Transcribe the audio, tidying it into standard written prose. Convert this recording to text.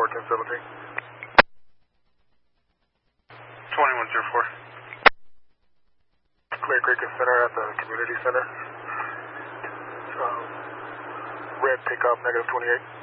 1017. 2104. Clear Cricket Center at the community center. Red pickup, -28.